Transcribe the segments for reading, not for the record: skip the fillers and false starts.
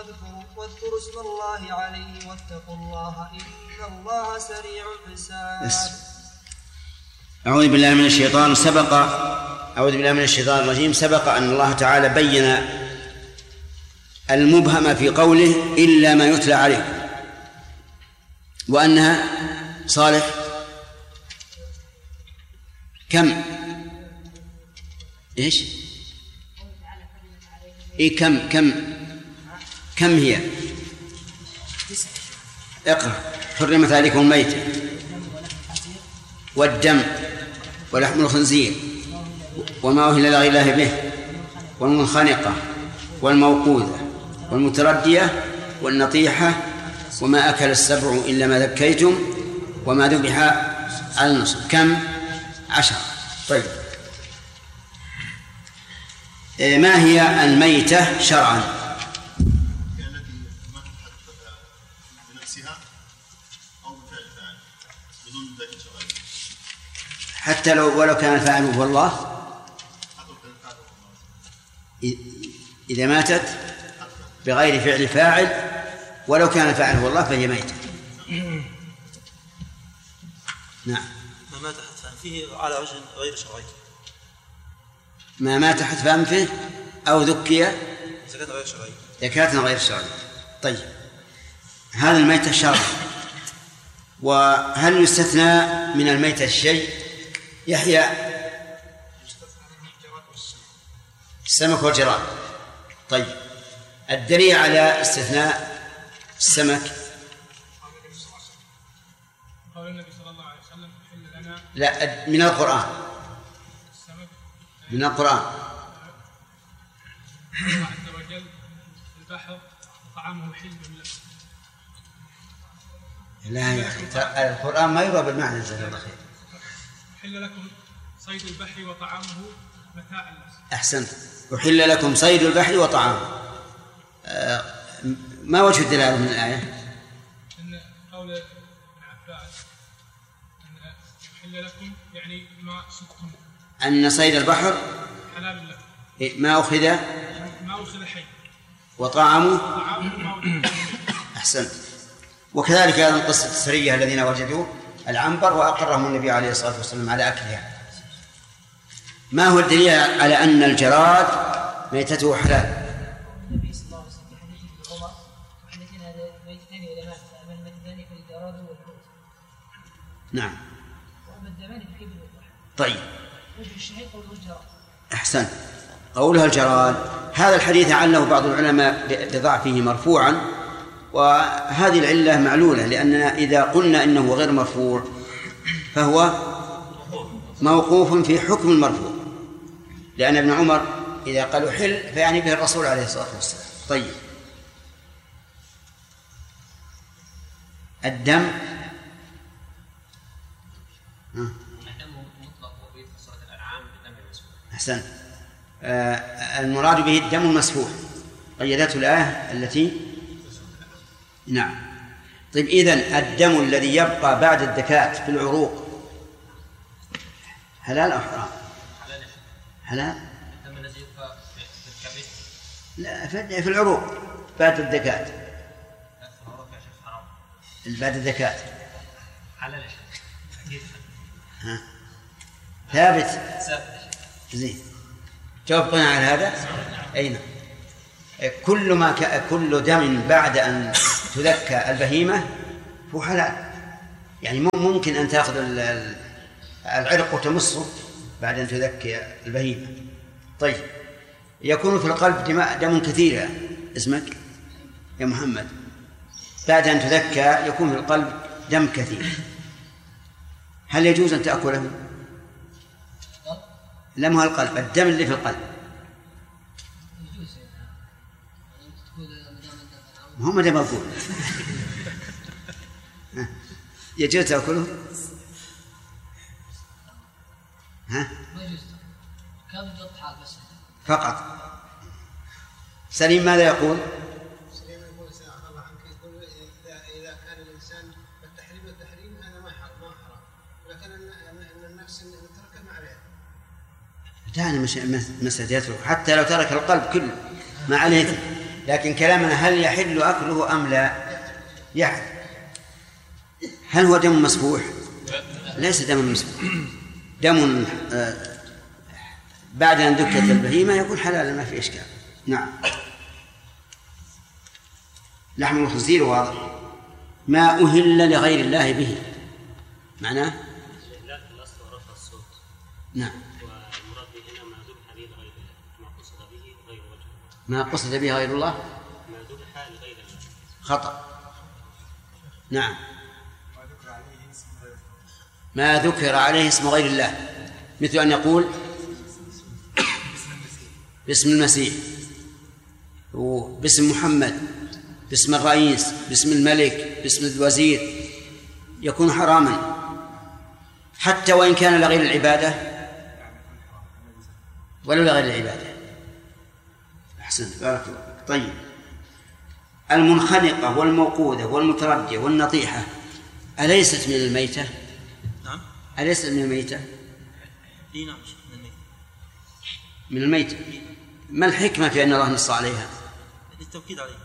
واذكروا اسم الله عليه واتقوا الله إن الله سريع الحساب. أعوذ بالله من الشيطان الرجيم. سبق أن الله تعالى بين المبهم في قوله إلا ما يتلى عليه، وأنها صالح كم إيش إيه كم هي؟ اقرأ. حرمت عليكم الميتة والدم ولحم الخنزير وما أهل لغير الله به والمنخنقة والموقوذة والمتردية والنطيحة وما أكل السبع إلا ما ذكيتم وما ذبح على النصب. كم؟ 10. طيب، ما هي الميتة شرعا؟ حتى ولو كان فاعله هو الله، إذا ماتت بغير فعل فاعل ولو كان فاعله الله فهي ميتة. نعم. ما مات حتف أنفه على وجه غير شرعي. ما مات حتف أنفه أو ذكي زكاة غير شرعية. طيب، هذا الميتة شرعا. وهل يستثنى من الميتة الشيء؟ يحيى. السمك والجراد. طيب، الدليل على استثناء السمك قال النبي صلى الله عليه وسلم حل لنا. لا، من القرآن. السمك من القرآن. الله عز وجل البحر طعامه حل لنا. لا يا أخي، القرآن ما يروى بالمعنى. جزاك الله خير. حل لكم صيد البحر وطعامه متاعا لكم. أحسنت. أحل لكم صيد البحر وطعامه. ما وجه الدلالة من الآية؟ إن قول ابن عباس أن أحل لكم يعني ما صدتم، أن صيد البحر حلال لكم، ما أخذ حي، وطعامه. أحسنت. وكذلك هذا قصة السرية الذين وجدوا العنبر وأقرهم النبي عليه الصلاة والسلام على أكلها. ما هو الدليل على أن الجراد ميتته حلال؟ النبي صلى الله عليه وسلم في حديث ابن عمر وحديثين هذا ميتتان إذا مات فأما الميتتان فالجراد والحوت. نعم. وأما الدمان فالكبد والبحر. طيب. وجه الشهيد قوله الجراد. أحسن. قولها الجراد. هذا الحديث عله بعض العلماء بضعفه مرفوعا، وهذه العلة معلولة، لأننا إذا قلنا إنه غير مرفوع فهو موقوف في حكم المرفوع، لأن ابن عمر إذا قالوا حل فيعني به الرسول عليه الصلاة والسلام. طيب، الدم أحسن. المراد به الدم المسفوح، قيدته الآية التي نعم. طيب، إذن الدم الذي يبقى بعد الذكاة في العروق حلال أو حرام؟ حلال. الدم الذي يبقى في الكبد لا، في العروق بعد الذكاة. بعد الذكاة حلال. ثابت. زين. جاوب قناع على هذا. أين كل دم بعد أن تذكى البهيمة هو حلال. يعني ممكن أن تأخذ العرق وتمصه بعد أن تذكي البهيمة. طيب، يكون في القلب دم كثير. اسمك يا محمد. بعد أن تذكى يكون في القلب دم كثير، هل يجوز أن تأكله؟ لم هو القلب، الدم اللي في القلب. هم دم الظهور. يجوز تأكله؟ ها؟ فقط. سليم ماذا يقول؟ سليم يقول الله عنك، يقول إذا كان الإنسان التحريم هذا ما حرام، ولكن أن النفس إن ترك ما عليه. دعني مسألة يترك، حتى لو ترك القلب كله ما عليه. لكن كلامنا هل يحل أكله أم لا؟ يحل. هل هو دم مسفوح؟ ليس دم مسفوح، دم بعد أن ذكت البهيمة يكون حلالا ما في إشكال. نعم. لحم الخنزير واضح. ما أهل لغير الله به معناه الأصل رفع الصوت. نعم. والمراد به هنا ما ذبح به لغير الله، ما قصد به غير وجهه. ما قصد به غير الله ما ذبح لغير الله خطأ. نعم. ما ذكر عليه اسم غير الله، مثل أن يقول باسم المسيح وباسم محمد، باسم الرئيس، باسم الملك، باسم الوزير، يكون حراما حتى وإن كان لغير العبادة ولو لغير العبادة. أحسنت، بارك الله. طيب، المنخنقة والموقوذة والمتردية والنطيحة أليست من الميتة؟ نعم. أليست من الميتة؟ إيه نعم، من الميتة. من الميتة. ما الحكمة في أن الله نص عليها؟ للتوكيد عليه.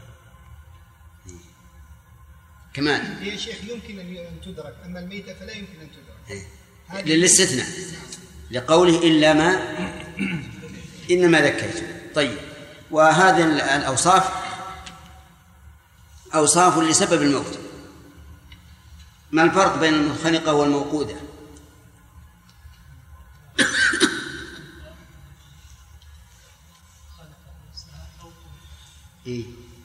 كمان هي شيخ يمكن أن تدرك، أما الميتة فلا يمكن أن تدرك. للاستثناء لقوله إنما ذكيت. طيب، وهذه الأوصاف أوصاف لسبب الموت. ما الفرق بين المنخنقة والموقوذة؟ إيه؟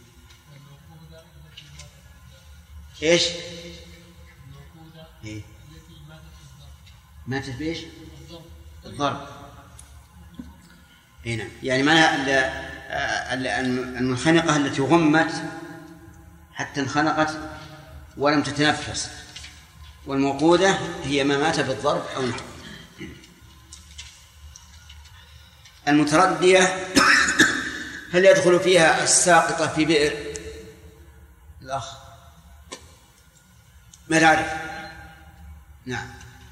إيش؟ إيه؟ ماتت بإيش؟ الضرب. هنا يعني معناها المنخنقة التي غمت حتى انخنقت ولم تتنفس، والموقوذة هي ما مات بالضرب أو نحو. المتردية هل يدخل فيها الساقطة في بئر؟ الأخ ما تعرف. نعم،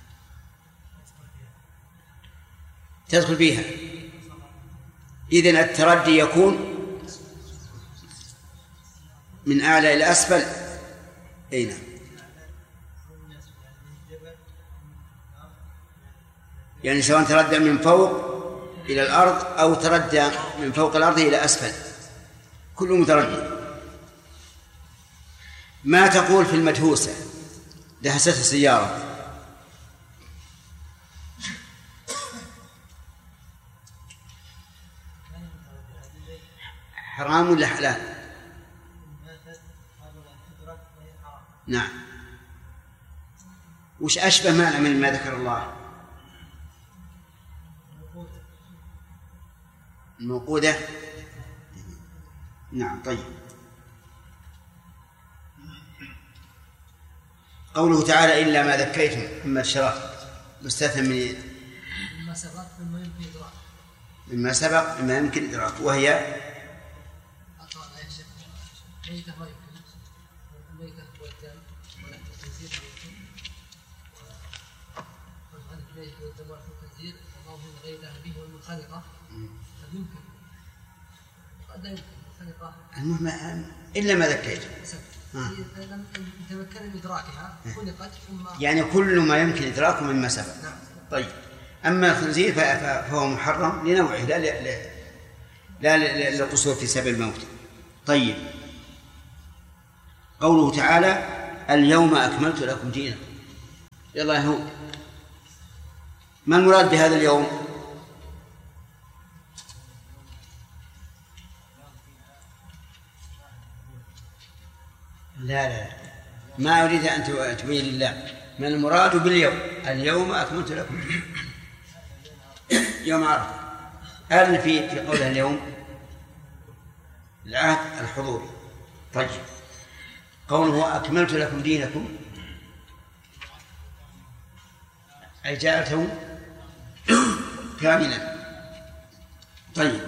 تدخل فيها. إذن التردي يكون من أعلى إلى أسفل. أي نعم، يعني سواء تردى من فوق إلى الأرض أو تردى من فوق الأرض إلى أسفل، كله متردي. ما تقول في المدهوسة دهستها السيارة؟ حرام ولا حلال؟ نعم. وش أشبه معنى من ما ذكر الله؟ الموقودة. نعم. طيب، قوله تعالى إلا ما ذكيتم مما الشراك مستثنى من مما سبق مما يمكن إدراك. مما سبق مما يمكن إدراك، وهي أقرأ لا يشك ميتة ما يمكن، الميتة والدم ولحم الخنزير يمكن، والغنم الميت والدم ولحم الخنزير الله من غير ذهبه والمنخنقة يمكن قد لا يمكن المنخنقة. المهم إلا ما ذكيتم لم يتمكن من إدراكها خلقت ثم يعني كل ما يمكن إدراكه مما سبق. نعم. طيب، أما الخنزير فهو محرم لنوعه لا للقصور في سبب الموت. طيب، قوله تعالى اليوم أكملت لكم دينكم. يلا يا هود، ما المراد بهذا اليوم؟ لا ما أريد أن تبين لله ما المراد باليوم. اليوم أكملت لكم يوم عرفة. هل في قولها اليوم العهد الحضوري؟ طيب، قوله أكملت لكم دينكم أي جعلته كاملا. طيب،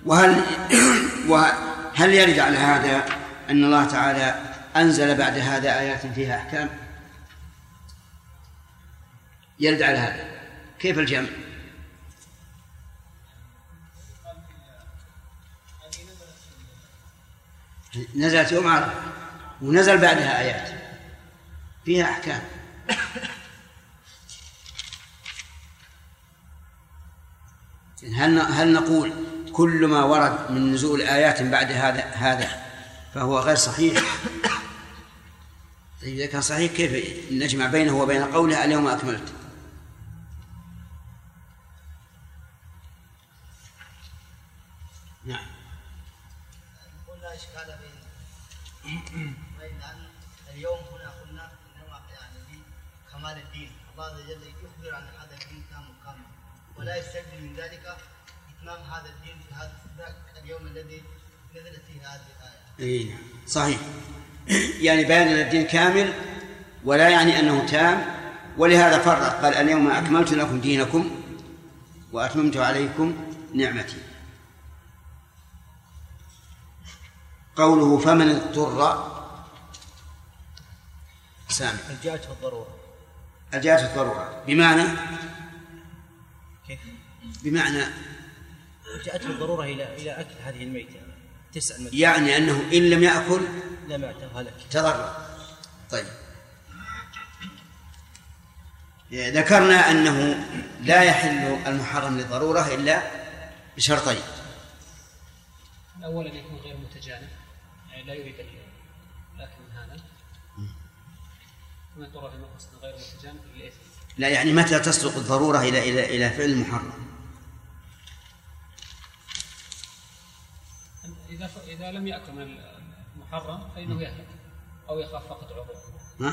وهل يرد على هذا أن الله تعالى أنزل بعد هذا آيات فيها أحكام؟ يرد على هذا. كيف الجمع؟ نزلت يوم عرفة ونزل بعدها آيات فيها أحكام. هل نقول كل ما ورد من نزول آيات بعد هذا فهو غير صحيح؟ إذا كان صحيح كيف نجمع بينه وبين قوله اليوم أكملت؟ نعم. قلنا إشكال بين أن اليوم هنا قلنا إنما يعني لكمال الدين، الله عز وجل يخبر عن هذا الدين تام كامل، ولا يستلزم من ذلك إتمام هذا الدين في هذا اليوم الذي نزلت فيه هذه الآية. إيه صحيح. يعني بيان أن الدين كامل ولا يعني أنه تام، ولهذا فرق قال اليوم أكملت لكم دينكم وأتممت عليكم نعمتي. قوله فمن اضطر سامع جاءته الضرورة. جاءته الضرورة بمعنى كيف؟ بمعنى جاءته الضرورة إلى أكل هذه الميتة، تسأل الميتة. يعني أنه إن لم يأكل لم يعته هلك تضرر. طيب ذكرنا أنه لا يحل المحرم للضرورة إلا بشرطين. الأول أن يكون غير متجانف، يعني لا يريد الأكل من هذا، ومن اضطر في مقصد غير متجانف للإثم. لا يعني متى تسلق الضرورة إلى فعل المحرم؟ إذا لم يأكل من المحرم فإنه يهلك أو يخاف فقط عقوبة.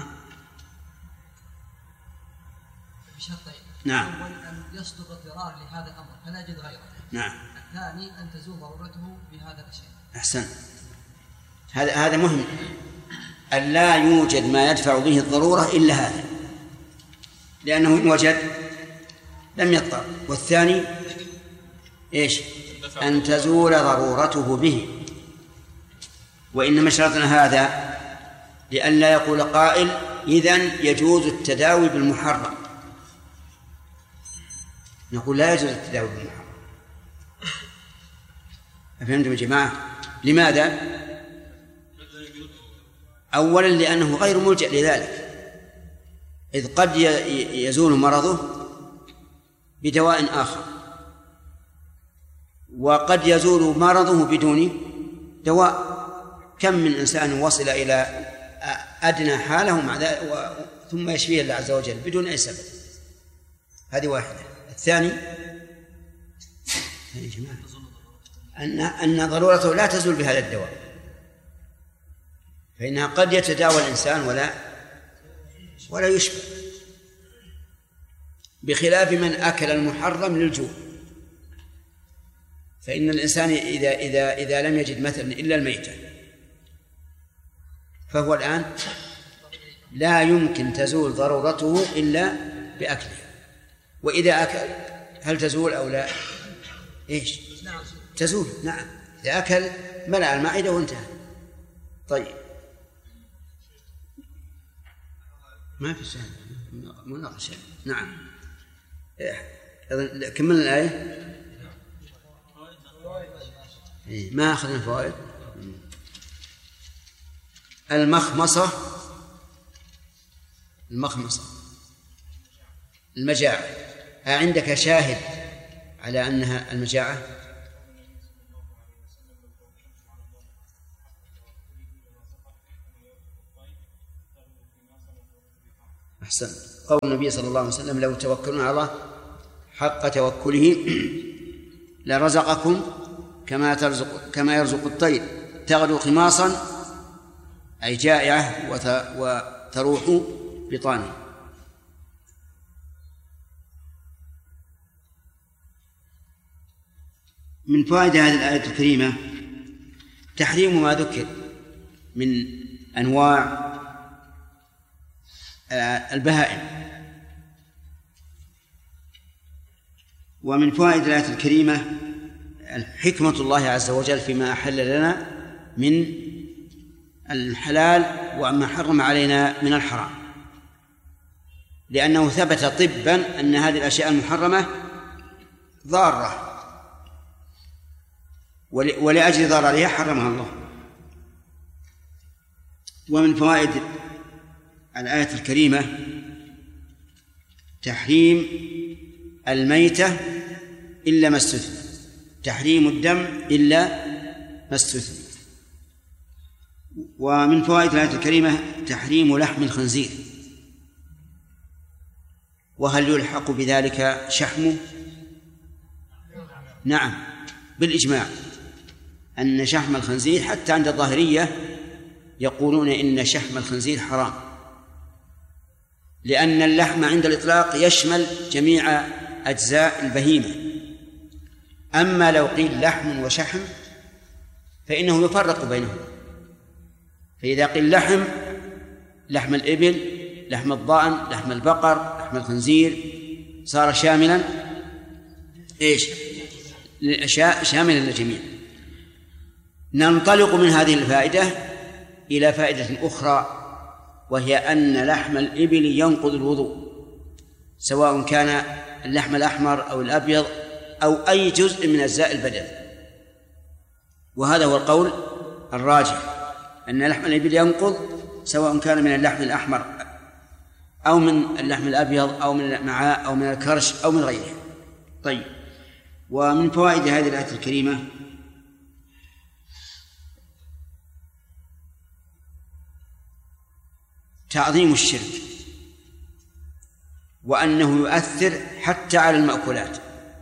بشرطين. نعم. أول أن يصدق اضطرار لهذا الأمر فلا يجد غيره. نعم. الثاني أن تزول ضرورته بهذا الشيء. أحسن. هذا مهم، أن لا يوجد ما يدفع به الضرورة إلا هذا، لأنه إن وجد لم يضطر. والثاني إيش؟ أن تزول ضرورته به. وإنما شرطنا هذا لئلا يقول قائل إذن يجوز التداوي بالمحرم. نقول لا يجوز التداوي بالمحرم. أفهمتم يا جماعة؟ لماذا؟ أولا لأنه غير ملجأ لذلك، إذ قد يزول مرضه بدواء آخر، وقد يزول مرضه بدون دواء. كم من إنسان وصل إلى أدنى حاله مع ذلك ثم يشفيه الله عز وجل بدون أي سبب. هذه واحدة. الثاني يا جماعة أن ضرورته لا تزول بهذا الدواء، فإنها قد يتداوى الإنسان ولا يشفى، بخلاف من أكل المحرم للجوع. فإن الإنسان إذا لم يجد مثلا إلا الميتة فهو الآن لا يمكن تزول ضرورته إلا بأكله. وإذا أكل هل تزول أو لا؟ إيش؟ تزول. نعم، إذا أكل ملأ المعدة وانتهى. طيب ما في شيء مناقشة. نعم كملنا الآية. ما أخذنا الفوائد. المخمصة المجاعة. عندك شاهد على أنها المجاعة؟ أحسن. قول النبي صلى الله عليه وسلم لو توكلون على الله حق توكله لرزقكم كما يرزق الطير تغدو خماصا، أي جائعة وتروح بطانه. من فائدة هذه الآية الكريمة تحريم ما ذكر من أنواع البهائم. ومن فوائد الآية الكريمة حكمة الله عز وجل فيما أحل لنا من الحلال وما حرم علينا من الحرام، لأنه ثبت طبا أن هذه الأشياء المحرمة ضارة، ولأجل ضررها حرمها الله. ومن فوائد الآية الكريمة تحريم الميتة إلا ما استثنى، تحريم الدم إلا ما استثنى. ومن فوائد الآية الكريمة تحريم لحم الخنزير. وهل يلحق بذلك شحمه؟ نعم، بالإجماع أن شحم الخنزير حتى عند الظاهرية يقولون إن شحم الخنزير حرام، لأن اللحم عند الإطلاق يشمل جميع أجزاء البهيمة. أما لو قيل لحم وشحم فإنه يفرق بينهم، فإذا قيل لحم الإبل، لحم الضأن، لحم البقر، لحم الخنزير، صار شاملا شاملا للجميع. ننطلق من هذه الفائدة إلى فائدة أخرى، وهي أن لحم الإبل ينقض الوضوء، سواء كان اللحم الأحمر أو الأبيض أو أي جزء من أجزاء البدن. وهذا هو القول الراجح، أن لحم الإبل ينقض سواء كان من اللحم الأحمر أو من اللحم الأبيض أو من المعاء أو من الكرش أو من غيره. طيب، ومن فوائد هذه الآية الكريمة تعظيم الشرك، وأنه يؤثر حتى على المأكولات،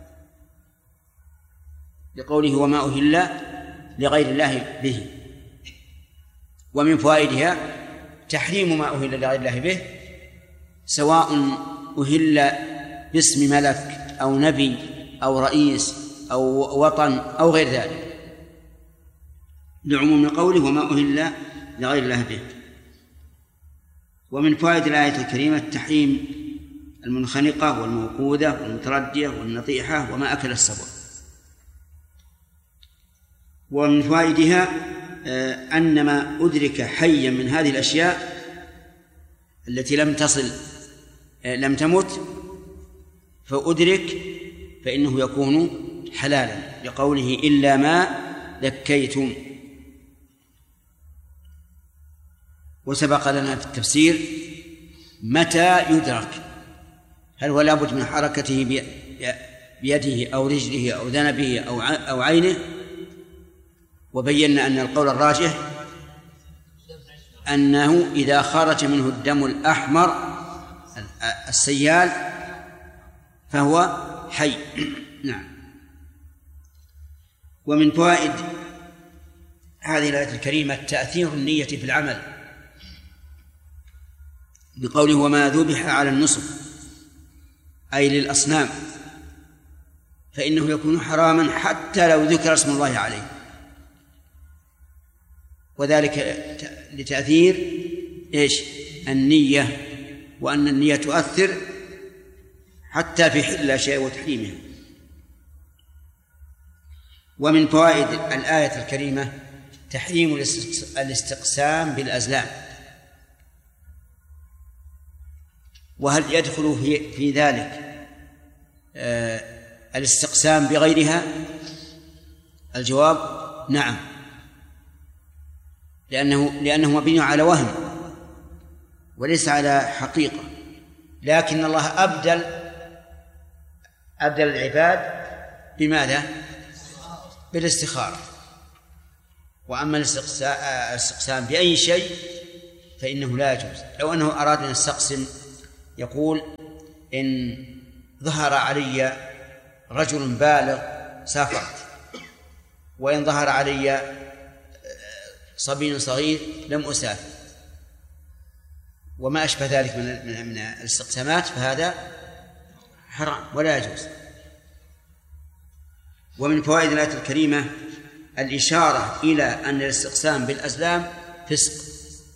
لقوله وما أهل لغير الله به. ومن فوائدها تحريم ما أهل لغير الله به، سواء أهل باسم ملك أو نبي أو رئيس أو وطن أو غير ذلك، لعموم قوله وما أهل لغير الله به. ومن فوائد الآية الكريمة تحريم المنخنقة والموقوذة والمتردية والنطيحة وما أكل السبع. ومن فوائدها أن ما أدرك حيا من هذه الأشياء التي لم تمت فأدرك فإنه يكون حلالا، لقوله إلا ما ذكيتم. وسبق لنا في التفسير متى يدرك، هل هو لابد من حركته بيده أو رجله أو ذنبه أو عينه؟ وبينا أن القول الراجح أنه إذا خرج منه الدم الأحمر السيال فهو حي. نعم. ومن فوائد هذه الآية الكريمة تأثير النية في العمل، بقوله وما ذبح على النصب أي للأصنام، فإنه يكون حراما حتى لو ذكر اسم الله عليه، وذلك لتأثير النية، وأن النية تؤثر حتى في حل الأشياء وتحريمها. ومن فوائد الآية الكريمة تحريم الاستقسام بالأزلام. وهل يدخل في ذلك الاستقسام بغيرها؟ الجواب نعم، لأنه مبني على وهم وليس على حقيقة، لكن الله أبدل العباد بماذا؟ بالاستخارة. وأما الاستقسام بأي شيء فإنه لا يجوز. لو أنه أراد أن يستقسم يقول إن ظهر علي رجل بالغ سافرت، وإن ظهر علي صبي صغير لم أسافر، وما أشبه ذلك من الاستقسامات، فهذا حرام ولا يجوز. ومن فوائد الآية الكريمة الإشارة إلى أن الاستقسام بالأزلام فسق،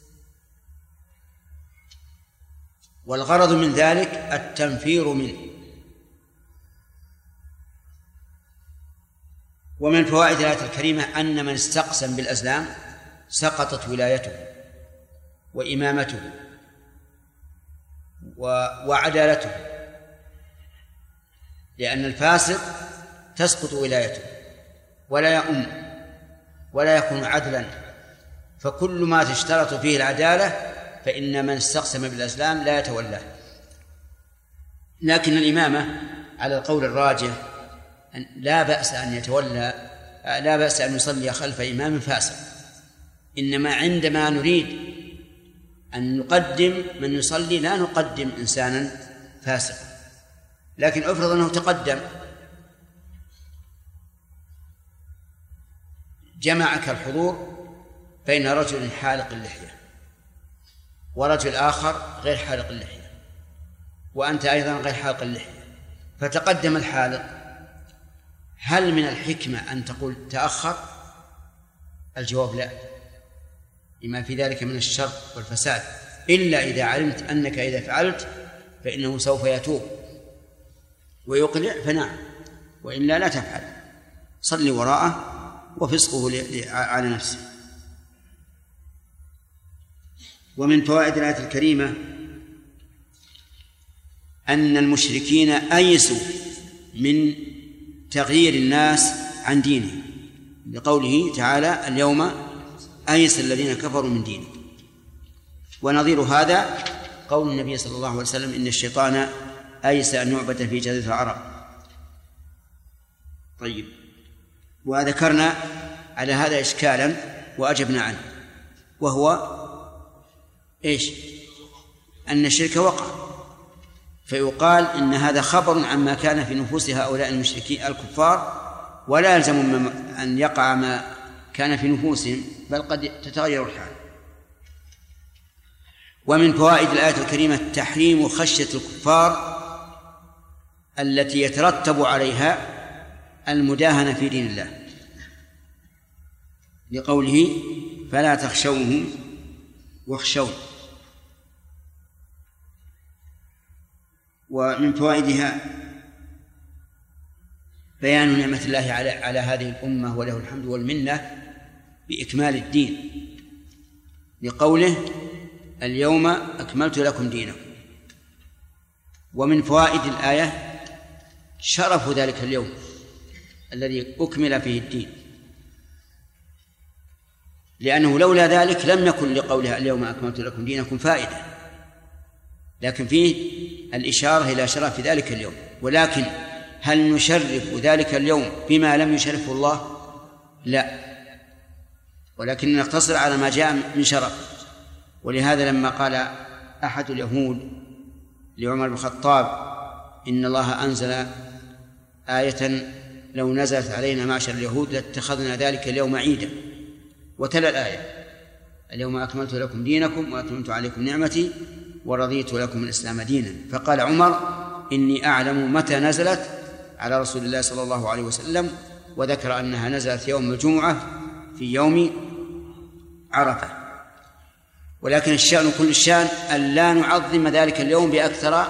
والغرض من ذلك التنفير منه. ومن فوائد الآية الكريمة أن من استقسم بالأزلام سقطت ولايته وإمامته وعدالته، لأن الفاسق تسقط ولايته ولا يؤم ولا يكون عدلا فكل ما تشترط فيه العدالة فإن من استقسم بالأزلام لا يتولاه. لكن الإمامة على القول الراجح لا بأس أن يتولى، لا بأس أن يصلي خلف إمام فاسق، إنما عندما نريد أن نقدم من يصلي لا نقدم إنسانا فاسقا. لكن أفرض أنه تقدم جمعك الحضور بين رجل حالق اللحية ورجل آخر غير حالق اللحية وأنت أيضا غير حالق اللحية، فتقدم الحالق، هل من الحكمة أن تقول تأخر؟ الجواب لا، لما في ذلك من الشر والفساد، إلا إذا علمت أنك إذا فعلت فإنه سوف يتوب ويقلع فنعم، وإلا لا تفعل، صلي وراءه وفسقه على نفسه. ومن فوائد الآية الكريمة أن المشركين أيسوا من تغيير الناس عن دينهم، لقوله تعالى اليوم أيس الذين كفروا من دينهم. ونظير هذا قول النبي صلى الله عليه وسلم إن الشيطان أيس أن يعبد في جزيرة العرب. طيب، وذكرنا على هذا إشكالا وأجبنا عنه، وهو إيش؟ أن الشرك وقع، فيقال إن هذا خبر عما كان في نفوس هؤلاء المشركين الكفار، ولا يلزم أن يقع ما كان في نفوسهم، بل قد تتغير الحال. ومن فوائد الآية الكريمة تحريم خشية الكفار التي يترتب عليها المداهنة في دين الله، لقوله فلا تخشوهم واخشون. ومن فوائدها بيان نعمة الله على هذه الأمة وله الحمد والمنة بإكمال الدين، لقوله اليوم أكملت لكم دينكم. ومن فوائد الآية شرف ذلك اليوم الذي أكمل فيه الدين، لأنه لولا ذلك لم يكن لقولها اليوم أكملت لكم دينكم فائدة، لكن فيه الإشارة إلى شرف ذلك اليوم. ولكن هل نشرف ذلك اليوم بما لم يشرفه الله؟ لا، ولكن نقتصر على ما جاء من شرف. ولهذا لما قال أحد اليهود لعمر بن الخطاب إن الله أنزل آية لو نزلت علينا معشر اليهود لاتخذنا ذلك اليوم عيدا، وتلا الآية اليوم أكملت لكم دينكم وأتممت عليكم نعمتي ورضيت لكم الإسلام دينا. فقال عمر إني أعلم متى نزلت على رسول الله صلى الله عليه وسلم، وذكر أنها نزلت يوم الجمعة في يوم عرفة. ولكن الشأن كل الشأن أن لا نعظم ذلك اليوم بأكثر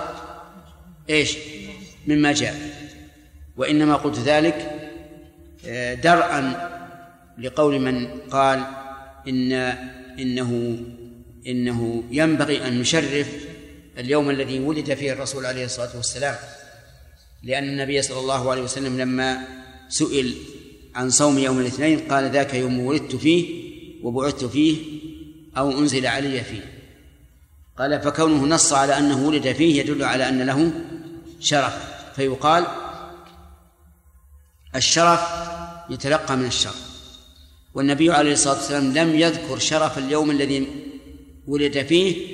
مما جاء، وإنما قلت ذلك درءا لقول من قال إنه ينبغي أن نشرف اليوم الذي ولد فيه الرسول عليه الصلاة والسلام، لأن النبي صلى الله عليه وسلم لما سئل عن صوم يوم الاثنين قال ذاك يوم ولدت فيه وبعثت فيه أو أنزل علي فيه. قال فكونه نص على أنه ولد فيه يدل على أن له شرف، فيقال الشرف يتلقى من الشرف. والنبي عليه الصلاة والسلام لم يذكر شرف اليوم الذي ولد فيه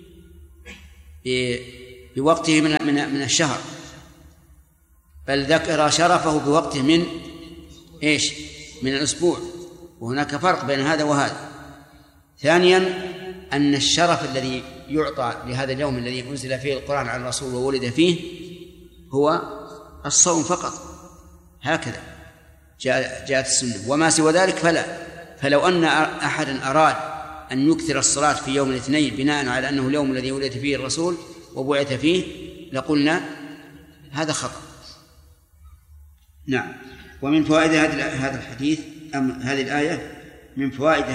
بوقته من الشهر، بل ذكر شرفه بوقته من الأسبوع، وهناك فرق بين هذا وهذا. ثانيا أن الشرف الذي يعطى لهذا اليوم الذي أنزل فيه القرآن عن الرسول وولد فيه هو الصوم فقط، هكذا جاءت السنة، وما سوى ذلك فلا. فلو أن أحدا أراد أن يكثر الصلاة في يوم الاثنين بناء على أنه اليوم الذي ولد فيه الرسول وبعث فيه لقلنا هذا خطأ. نعم. ومن فوائد هذا الحديث هذه الآية، من فوائد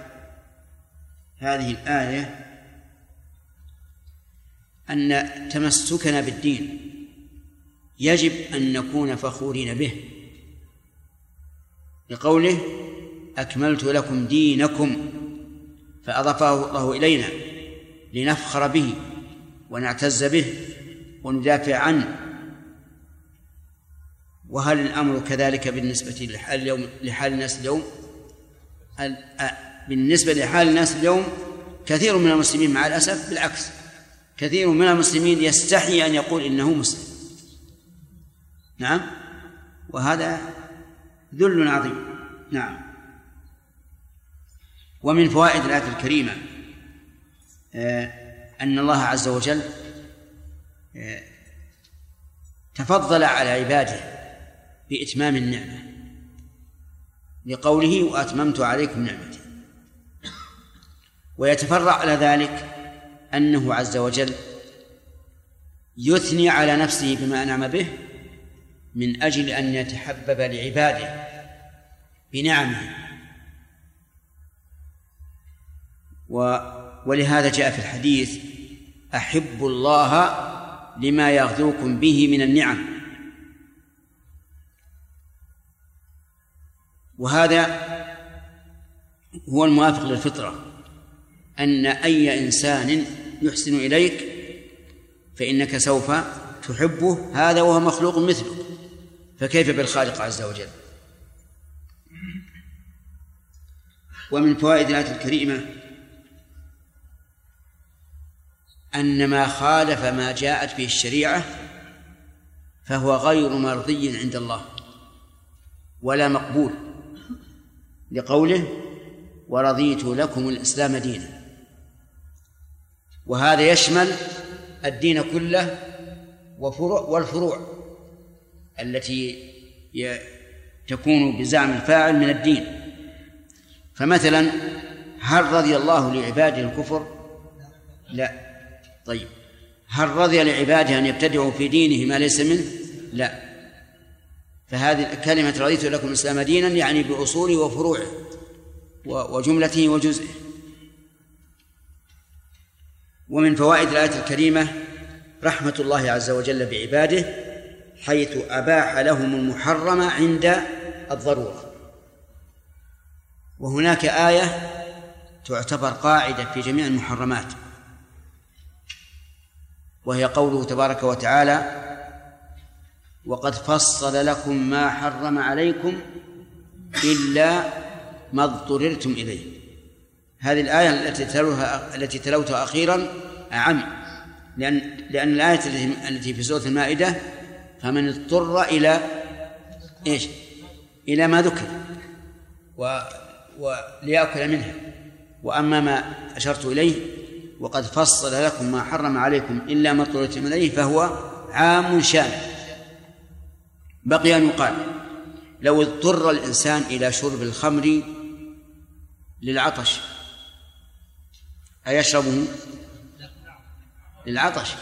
هذه الآية أن تمسكنا بالدين يجب أن نكون فخورين به، لقوله أكملت لكم دينكم فأضافه الله إلينا لنفخر به ونعتز به وندافع عنه. وهل الأمر كذلك بالنسبة لحال الناس اليوم؟ بالنسبة لحال الناس اليوم كثير من المسلمين مع الأسف بالعكس، كثير من المسلمين يستحي أن يقول إنه مسلم. نعم، وهذا ذل عظيم. نعم. ومن فوائد الآية الكريمة أن الله عز وجل تفضل على عباده بإتمام النعمة لقوله وأتممت عليكم نعمتي، ويتفرع على ذلك أنه عز وجل يثني على نفسه بما أنعم به من أجل أن يتحبب لعباده بنعمه. ولهذا جاء في الحديث أحبوا الله لما يغذوكم به من النعم. وهذا هو الموافق للفطرة، أن أي إنسان يحسن إليك فإنك سوف تحبه، هذا وهو مخلوق مثله، فكيف بالخالق عز وجل. ومن فوائد الآية الكريمة أن ما خالف ما جاءت به الشريعة فهو غير مرضي عند الله ولا مقبول، لقوله ورضيت لكم الإسلام دينا. وهذا يشمل الدين كله والفروع التي تكون بزعم الفاعل من الدين. فمثلا هل رضي الله لعباده الكفر؟ لا. طيب هل رضي لعباده أن يبتدعوا في دينه ما ليس منه؟ لا. فهذه كلمة رضيت لكم الإسلام دينا يعني بأصوله وفروعه وجملته وجزئه. ومن فوائد الآية الكريمة رحمة الله عز وجل بعباده حيث أباح لهم المحرم عند الضرورة. وهناك آية تعتبر قاعدة في جميع المحرمات، وهي قوله تبارك وتعالى وقد فصل لكم ما حرم عليكم إلا ما اضطررتم إليه. هذه الآية التي تلوتها أخيرا أعم، لأن الآية التي في سورة المائدة فمن اضطر إلى إيش؟ إلى ما ذكر وليأكل منها. وأما ما أشرت إليه وقد فصل لكم ما حرم عليكم إلا ما اضطررتم إليه فهو عام شامل. بقي أن يقال لو اضطر الإنسان إلى شرب الخمر للعطش أيشربه للعطش؟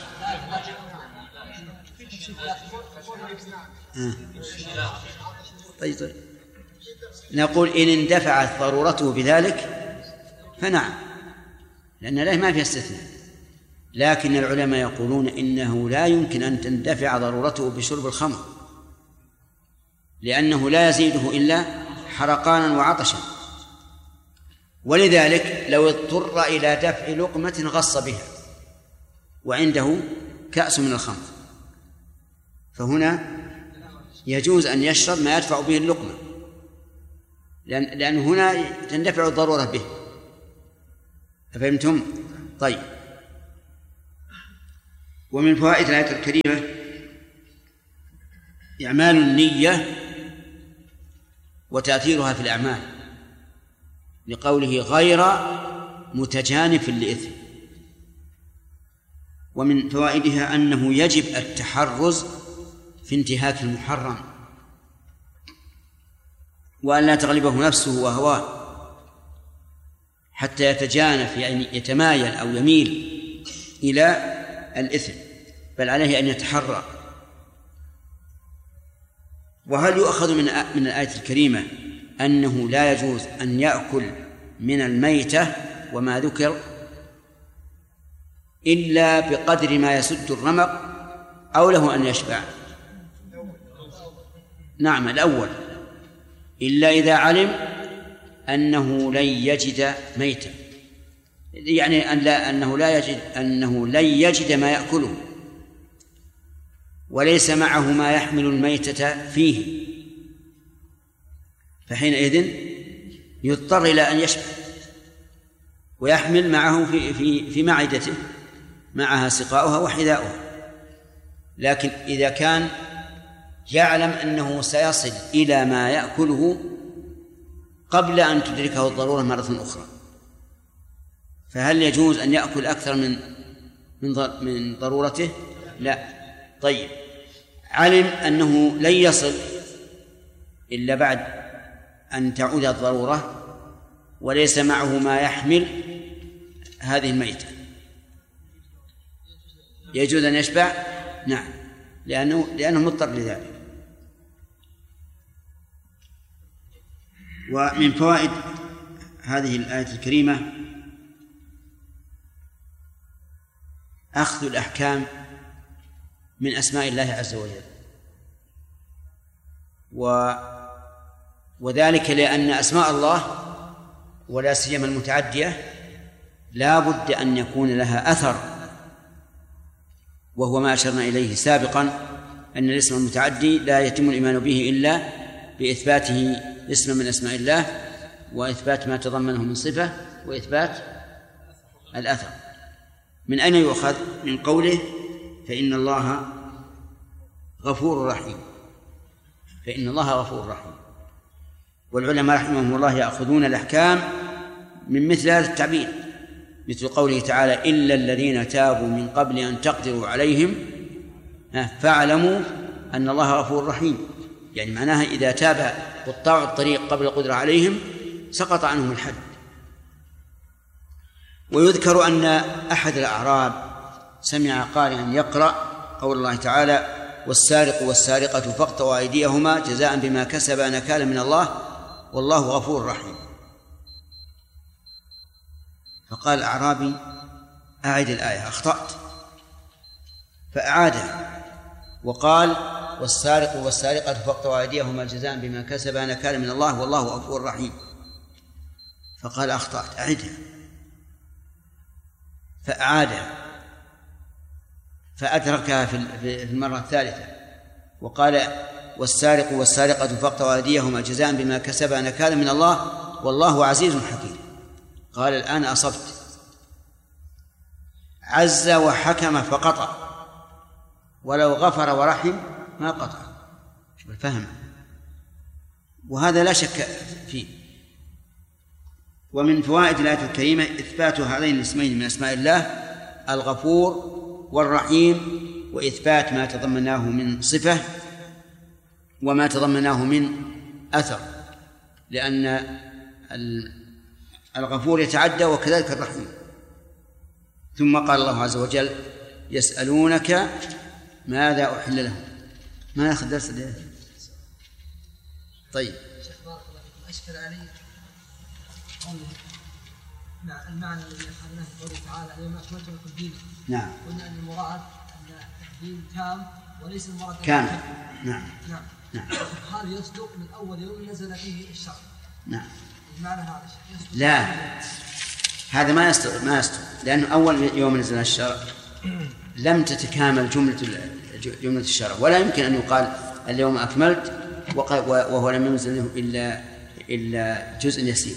طيب نقول إن اندفعت ضرورته بذلك فنعم، لأن لا ما في استثناء. لكن العلماء يقولون إنه لا يمكن أن تندفع ضرورته بشرب الخمر، لأنه لا يزيده إلا حرقانا وعطشا. ولذلك لو اضطر إلى دفع لقمة غص بها وعنده كأس من الخمر فهنا يجوز أن يشرب ما يدفع به اللقمة، لأن هنا تندفع الضرورة به. أفهمتم؟ طيب. ومن فوائد الآية الكريمة إعمال النية وتأثيرها في الأعمال، لقوله غير متجانف لإثم. ومن فوائدها أنه يجب التحرز في انتهاك المحرم وأن لا تغلبه نفسه وهواه حتى يتجانف، يعني يتمايل أو يميل إلى الإثم، بل عليه أن يتحرى. وهل يؤخذ من الآية الكريمة أنه لا يجوز أن يأكل من الميتة وما ذكر إلا بقدر ما يسد الرمق أو له أن يشبع؟ نعم، الأول إلا إذا علم أنه لن يجد ميتا، يعني أنه لن يجد ما يأكله وليس معه ما يحمل الميتة فيه، فحينئذ يضطر إلى أن يشبع ويحمل معه في معدته معها سقاؤها وحذاؤها. لكن إذا كان يعلم أنه سيصل إلى ما يأكله قبل أن تدركه الضرورة مرة أخرى، فهل يجوز أن يأكل أكثر من ضرورته؟ لا. طيب، علم أنه لن يصل إلا بعد أن تعود الضرورة وليس معه ما يحمل هذه الميتة، يجوز أن يشبع؟ نعم، لأنه مضطر لذلك. ومن فوائد هذه الآية الكريمة أخذ الأحكام من أسماء الله عز وجل، وذلك لأن أسماء الله ولا سيما المتعدية لا بد أن يكون لها أثر، وهو ما أشرنا إليه سابقا أن الاسم المتعدي لا يتم الإيمان به إلا بإثباته اسم من أسماء الله وإثبات ما تضمنه من صفة وإثبات الأثر. من أين يؤخذ؟ من قوله فإن الله غفور رحيم، فإن الله غفور رحيم. والعلماء رحمهم الله يأخذون الأحكام من مثل هذا التعبير، مثل قوله تعالى إلا الذين تابوا من قبل أن تقدروا عليهم فاعلموا أن الله غفور رحيم، يعني معناها إذا تاب قطاع الطريق قبل القدرة عليهم سقط عنهم الحد. ويذكر أن أحد الأعراب سمع قارئا يقرأ قول الله تعالى والسارق والسارقة فاقطعوا أيديهما جزاء بما كسبا نكالا من الله والله غفور رحيم. فقال الأعرابي أعد الآية، أخطأت، فأعادها وقال والسارق والسارقة فاقطعوا أيديهما جزاء بما كسبا نكالا من الله والله غفور رحيم. فقال أخطأت، أعدها، فأعادها فأدركها في المرة الثالثة وقال والسارق والسارقة فاقطعوا أيديهما جزاء بما كسبا نكالا من الله والله عزيز حكيم. قال الآن أصبت، عز وحكم فقطع، ولو غفر ورحم ما قطع. شوف الفهم، وهذا لا شك فيه. ومن فوائد الآية الكريمة إثبات هذين الاسمين من أسماء الله الغفور والرحيم، وإثبات ما تضمناه من صفة وما تضمناه من أثر، لأن الغفور يتعدى وكذلك الرحيم. ثم قال الله عز وجل يسألونك ماذا أحل لهم. ما ناخذ درس اليوم؟ طيب، شيخ بارك الله فيكم، أشكل علي مع المعنى الذي أخذناه في قوله تعالى اليوم أكملت لكم دينكم. نعم. قلنا أن المراد أن الدين تام وليس المراد كامل. نعم. نعم. نعم. هذا يصدق من أول يوم نزل فيه الشرع. نعم. المعنى هذا يصدق. لا، هذا ما يصدق، لأنه أول يوم نزل الشرع لم تتكامل جملة الشرع، ولا يمكن أن يقال اليوم أكملت وهو لم ينزل له إلا جزء يسير.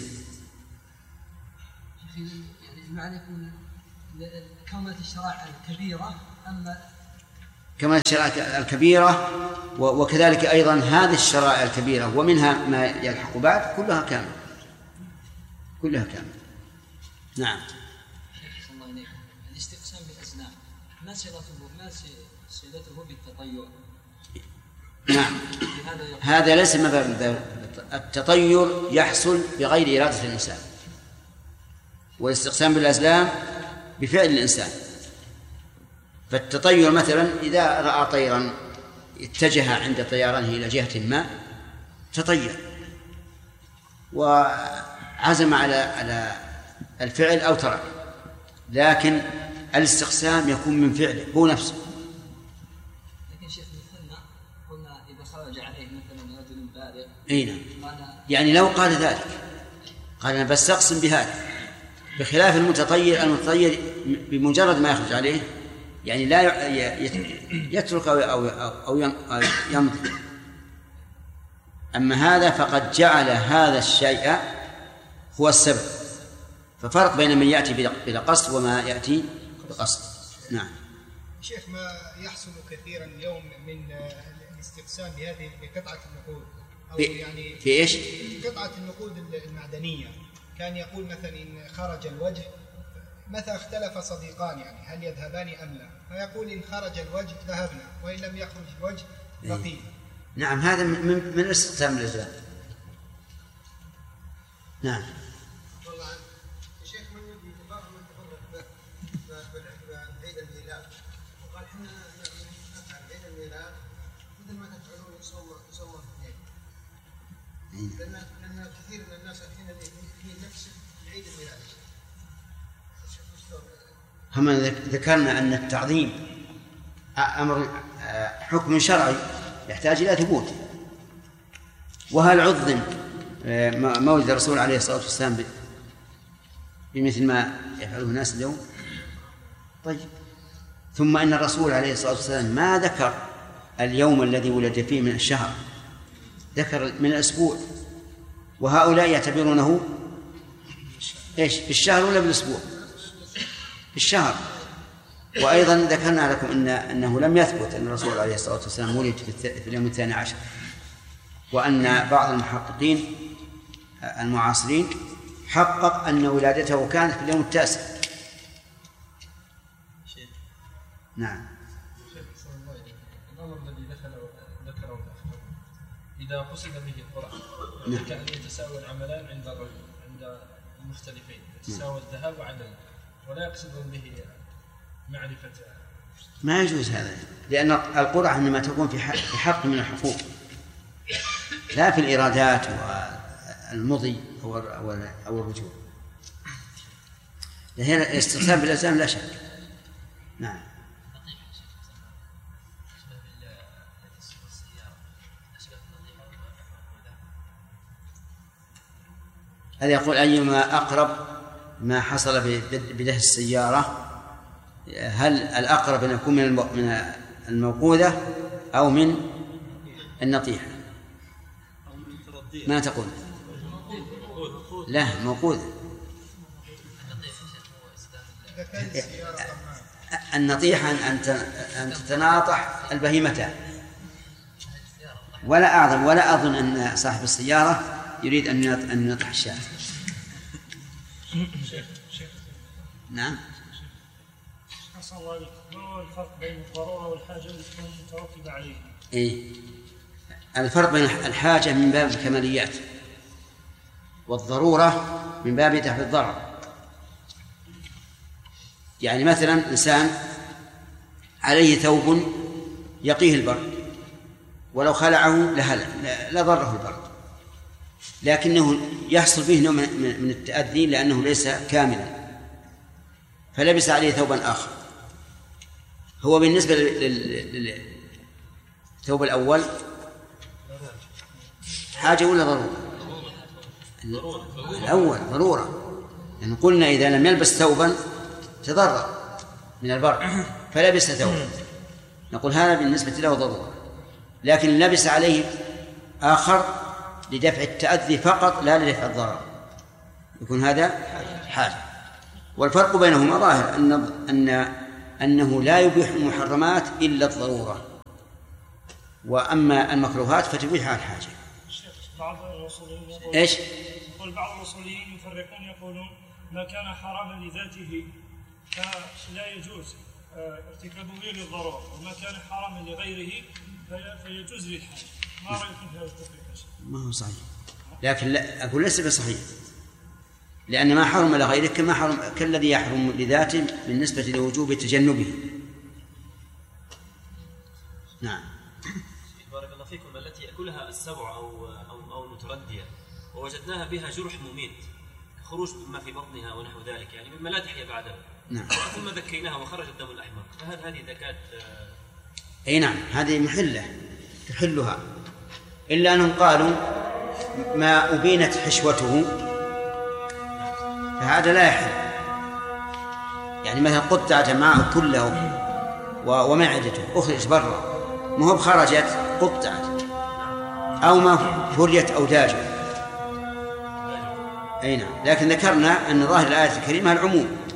يعني المعنى يكون كملت الشرائع الكبيرة، أما كملت الشرائع الكبيرة وكذلك أيضا هذه الشرائع الكبيرة ومنها ما يلحق بعد كلها كامل، كلها كامل. نعم. أحسن الله إليكم. الاستقسام بالأزلام ما صلته بالتطير؟ نعم، هذا ليس من باب التطير، يحصل بغير إرادة الإنسان، والاستقسام بالأزلام بفعل الإنسان. فالتطير مثلا إذا رأى طيرا اتجه عند طيرانه إلى جهة ما تطير وعزم على الفعل أو ترك، لكن الاستقسام يكون من فعله هو نفسه. لكن شيخ مثلنا قلنا إذا خرج عليه مثلا رجل بالغ، أي نعم، يعني لو قال ذلك، قال أنا بستقسم بهذا، بخلاف المتطير بمجرد ما يخرج عليه يعني لا يترك أو يمضي. أما هذا فقد جعل هذا الشيء هو السبب، ففرق بين من يأتي بلا قصد وما يأتي بقصد. نعم. شيخ، ما يحصل كثيرا اليوم من الاستقسام بقطعة النقود أو يعني في إيش؟ قطعة النقود المعدنية، كان يقول مثلا إن خرج الوجه، متى اختلف صديقان يعني هل يذهبان أم لا، فيقول إن خرج الوجه ذهبنا وإن لم يخرج الوجه بقينا. نعم، هذا من الاستقسام الإسلام. نعم. والله يا شيخ، من تفرق بعيد الميلاد وقال احنا نفعل بعيد الميلاد مثل ما تفعلون يصور اثنين، لأن كثير من الناس الحين في نفس عيد الميلاد. هم ذكرنا أن التعظيم أمر حكم شرعي يحتاج إلى ثبوت، وهل عظم مولد الرسول عليه الصلاة والسلام بمثل ما يفعله الناس اليوم؟ طيب، ثم إن الرسول عليه الصلاة والسلام ما ذكر اليوم الذي ولد فيه من الشهر، ذكر من الأسبوع، وهؤلاء يعتبرونه إيش؟ بالشهر ولا بالأسبوع؟ بالشهر. وأيضا ذكرنا لكم أنه لم يثبت أن الرسول عليه الصلاة والسلام ولد في اليوم 12، وأن بعض المحققين المعاصرين حقق أن ولادته كانت في اليوم 9. نعم. الأمر الذي ذكره الأخ إذا قصد به القرآن كأن يتساوى العملان عند المختلفين، يتساوى الذهاب وعدم، ولا يقصدون به معرفة. ما يجوز هذا، لأن القرعة إنما تكون في حق من الحقوق، لا في الإرادات والمضي أو الرجوع. هنا الاستقسام بالأزمان لا شك. نعم. هذا يقول أيما أقرب ما حصل بده السيارة، هل الأقرب أن يكون من الموقوذة أو من النطيحة؟ ما تقول؟ لا، موقوذة. النطيحة أن تتناطح البهيمتان، ولا أظن أن صاحب السيارة يريد أن ينطح الشاة. نعم. أحسن الله عليك، ما هو الفرق بين الضرورة والحاجة اللي تكون مترتبة عليه؟ الفرق بين الحاجة من باب الكماليات، والضرورة من باب دفع الضرر. يعني مثلا إنسان عليه ثوب يقيه البرد، ولو خلعه لضره البرد، لكنه يحصل فيه نوع من التأذي لأنه ليس كاملا، فلبس عليه ثوبا آخر. هو بالنسبة للثوب الأول حاجة ولا ضرورة؟ الأول ضرورة، يعني قلنا إذا لم يلبس ثوبا تضرر من البرد فلبس ثوبا، نقول هذا بالنسبة له ضرورة، لكن لبس عليه آخر لدفع التأذي فقط لا لدفع الضرر، يكون هذا حاجة. والفرق بينهما ظاهر أنه لا يبيح المحرمات إلا الضرورة، وأما المكروهات فتبيحها الحاجة. بعض الأصوليين إيش؟ بعض الأصوليين يفرقون، يقولون ما كان حراما لذاته فلا يجوز ارتكابه للضرورة، وما كان حراما لغيره فيجوز للحاجة. ما رأيكم في هذا التفريق؟ ما هو صحيح، لكن لا أقول ليس بصحيح، لأن ما حرم لغيره كما حرم كالذي يحرم لذاته بالنسبة لوجوب تجنبه. نعم. بارك الله فيكم. التي يأكلها السبع أو المتردية ووجدناها بها جرح مميت خروج ما في بطنها ونحو ذلك، يعني مما لا تحيا بعده. نعم. ثم ذكيناها وخرج الدم الأحمر، فهل هذه ذكاة؟ أي نعم، هذه محلة تحلها، إلا أنهم قالوا ما أبينت حشوته فهذا لا يحل، يعني مثلا قطعت معه كله ومعدته أخرج برا، ما هو بخرجت، قطعت، أو ما فريت أوداجه. أي نعم. لكن ذكرنا أن ظاهر الآية الكريمة العموم.